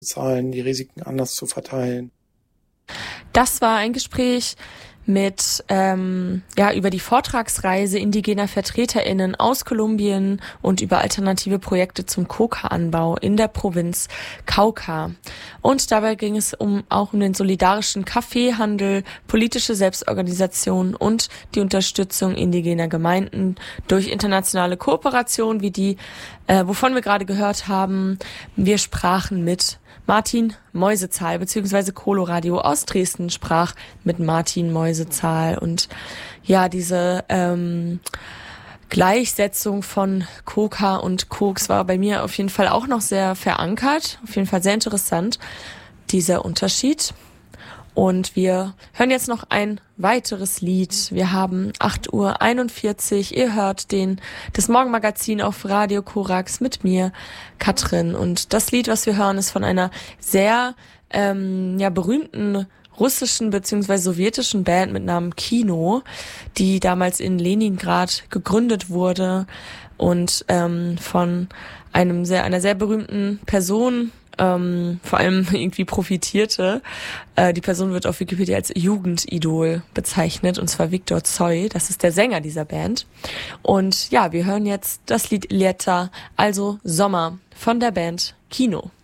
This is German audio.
zahlen, die Risiken anders zu verteilen. Das war ein Gespräch mit über die Vortragsreise indigener VertreterInnen aus Kolumbien und über alternative Projekte zum Coca-Anbau in der Provinz Cauca. Und dabei ging es auch um den solidarischen Kaffeehandel, politische Selbstorganisation und die Unterstützung indigener Gemeinden durch internationale Kooperation, wie die, wovon wir gerade gehört haben. Wir sprachen mit Martin Meusezahl, beziehungsweise Coloradio aus Dresden sprach mit Martin Meusezahl. Und ja, diese Gleichsetzung von Coca und Koks war bei mir auf jeden Fall auch noch sehr verankert. Auf jeden Fall sehr interessant, dieser Unterschied. Und wir hören jetzt noch ein weiteres Lied. Wir haben 8:41 Uhr. Ihr hört das Morgenmagazin auf Radio Korax mit mir, Katrin. Und das Lied, was wir hören, ist von einer sehr berühmten russischen bzw. sowjetischen Band mit Namen Kino, die damals in Leningrad gegründet wurde und von einer sehr berühmten Person vor allem irgendwie profitierte. Die Person wird auf Wikipedia als Jugendidol bezeichnet, und zwar Viktor Tsoi, das ist der Sänger dieser Band. Und ja, wir hören jetzt das Lied Leta, also Sommer, von der Band Kino.